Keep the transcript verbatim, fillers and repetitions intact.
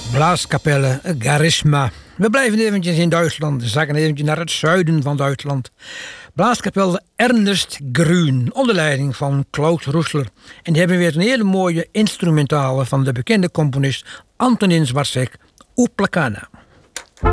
Blaaskapelle Garisma. We blijven eventjes in Duitsland, zakken eventjes naar het zuiden van Duitsland. Blaaskapelle Ernst Grün, onder leiding van Klaus Roesler. En die hebben weer een hele mooie instrumentale van de bekende componist Antonin Dvořák, Uplakana.